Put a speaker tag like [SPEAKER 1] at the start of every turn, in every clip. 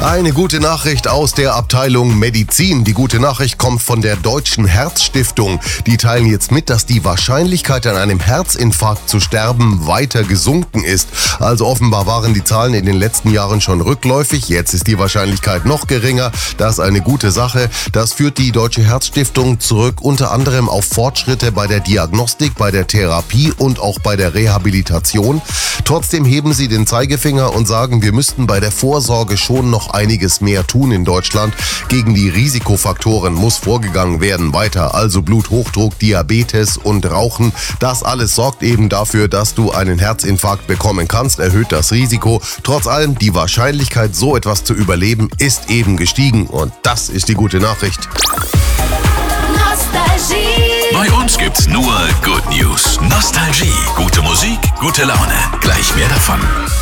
[SPEAKER 1] Eine gute Nachricht aus der Abteilung Medizin. Die gute Nachricht kommt von der Deutschen Herzstiftung. Die teilen jetzt mit, dass die Wahrscheinlichkeit, an einem Herzinfarkt zu sterben, weiter gesunken ist. Also offenbar waren die Zahlen in den letzten Jahren schon rückläufig. Jetzt ist die Wahrscheinlichkeit noch geringer. Das ist eine gute Sache. Das führt die Deutsche Herzstiftung zurück, unter anderem auf Fortschritte bei der Diagnostik, bei der Therapie und auch bei der Rehabilitation. Trotzdem heben sie den Zeigefinger und sagen, wir müssten bei der Vorsorge schon noch einiges mehr tun in Deutschland. Gegen die Risikofaktoren muss vorgegangen werden weiter, also Bluthochdruck, Diabetes und Rauchen. Das alles sorgt eben dafür, dass du einen Herzinfarkt bekommen kannst, erhöht das Risiko. Trotz allem, die Wahrscheinlichkeit, so etwas zu überleben, ist eben gestiegen. Und das ist die gute Nachricht.
[SPEAKER 2] Bei uns gibt's nur Good News. Nostalgie, gute Musik, gute Laune. Gleich mehr davon.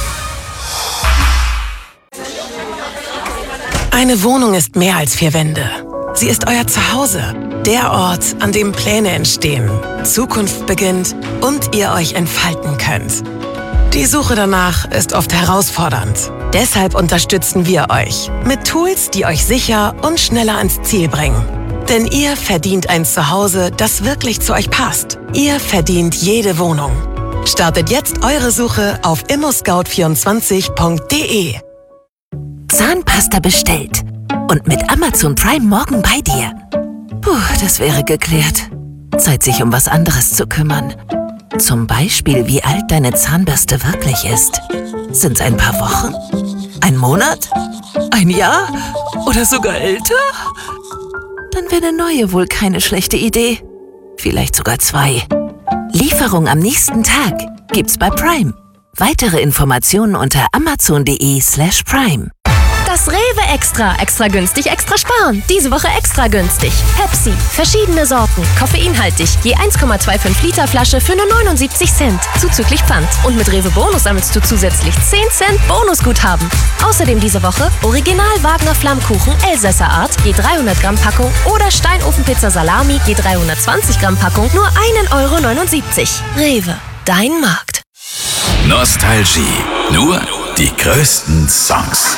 [SPEAKER 3] Eine Wohnung ist mehr als 4 Wände. Sie ist euer Zuhause, der Ort, an dem Pläne entstehen, Zukunft beginnt und ihr euch entfalten könnt. Die Suche danach ist oft herausfordernd. Deshalb unterstützen wir euch mit Tools, die euch sicher und schneller ans Ziel bringen. Denn ihr verdient ein Zuhause, das wirklich zu euch passt. Ihr verdient jede Wohnung. Startet jetzt eure Suche auf immoscout24.de.
[SPEAKER 4] Zahnpasta bestellt und mit Amazon Prime morgen bei dir. Puh, das wäre geklärt. Zeit, sich um was anderes zu kümmern. Zum Beispiel, wie alt deine Zahnbürste wirklich ist. Sind's ein paar Wochen? Ein Monat? Ein Jahr? Oder sogar älter? Dann wäre eine neue wohl keine schlechte Idee. Vielleicht sogar 2. Lieferung am nächsten Tag gibt's bei Prime. Weitere Informationen unter amazon.de/prime.
[SPEAKER 5] Das Rewe Extra. Extra günstig, extra sparen. Diese Woche extra günstig. Pepsi. Verschiedene Sorten. Koffeinhaltig. Je 1,25 Liter Flasche für nur 79 Cent. Zuzüglich Pfand. Und mit Rewe Bonus sammelst du zusätzlich 10 Cent Bonusguthaben. Außerdem diese Woche Original Wagner Flammkuchen Elsässer Art. Je 300 Gramm Packung. Oder Steinofenpizza Salami. Je 320 Gramm Packung. Nur 1,79 €. Rewe. Dein Markt.
[SPEAKER 2] Nostalgie. Nur die größten Songs.